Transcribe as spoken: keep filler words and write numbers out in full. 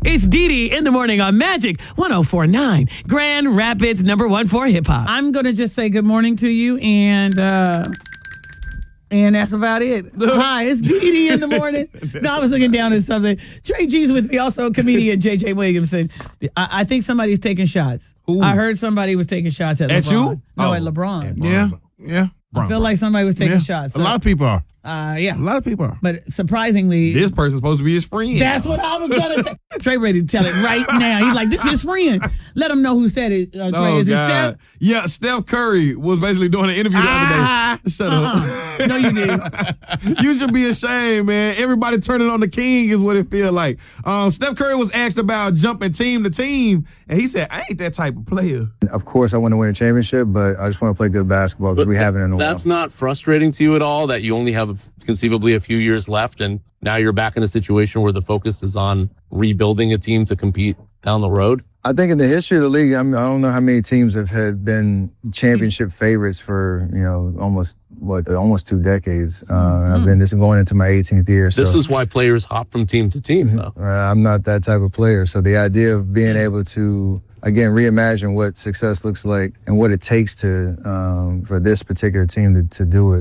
It's Dee Dee in the morning on Magic one oh four point nine, Grand Rapids number one for hip hop. I'm going to just say good morning to you, and uh, and that's about it. Hi, it's Dee Dee in the morning. No, I was looking down at something. Trey G's with me, also comedian J J Williamson. I, I think somebody's taking shots. Who? I heard somebody was taking shots at LeBron. At you? No, Oh. at LeBron. Yeah, yeah. I feel like somebody was taking yeah. shots. A lot of people are. Uh, yeah. A lot of people are. But surprisingly, This person's supposed to be his friend. that's what I was going to say. Trey ready to tell it right now. He's like, this is his friend. Let him know who said it, uh, Trey. Oh, is it God. Steph? Yeah, Steph Curry was basically doing an interview the Ah. other day. Shut Uh-uh. No, you didn't. up. You should be ashamed, man. Everybody turning on the king is what it feel like. Um, Steph Curry was asked about jumping team to team, and he said, I ain't that type of player. Of course, I want to win a championship, but I just want to play good basketball because we haven't in a while. That's not frustrating to you at all that you only have conceivably a few years left and now you're back in a situation where the focus is on rebuilding a team to compete down the road? I think in the history of the league, I, mean, I don't know how many teams have had been championship favorites for, you know, almost, what, almost two decades. Uh, mm-hmm. I've been this going into my eighteenth year. So, this is why players hop from team to team, though. Uh, I'm not that type of player. So the idea of being able to, again, reimagine what success looks like and what it takes to um, for this particular team to, to do it.